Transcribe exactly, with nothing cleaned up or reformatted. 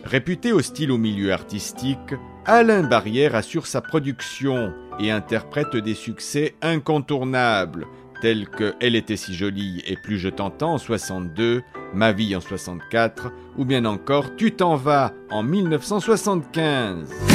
Réputé hostile au milieu artistique, Alain Barrière assure sa production et interprète des succès incontournables, tels que Elle était si jolie et plus je t'entends en soixante-deux, Ma vie en soixante-quatre, ou bien encore Tu t'en vas en mille neuf cent soixante-quinze.